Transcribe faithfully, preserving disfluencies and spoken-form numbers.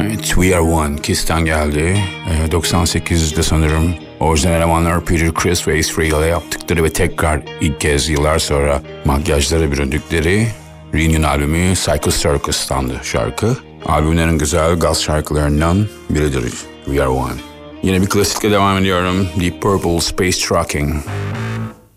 Evet, We Are One, Kiss'ten geldi. Ee, doksan sekizde sanırım orijinal elemanlar Peter Criss ve Ace Frehley ile yaptıkları ve tekrar ilk kez yıllar sonra makyajlara büründükleri reunion albümü Psycho Circus'tandı şarkı. Albümün en güzel gaz şarkılarından biridir We Are One. Yine bir klasikle devam ediyorum. Deep Purple, Space Trucking.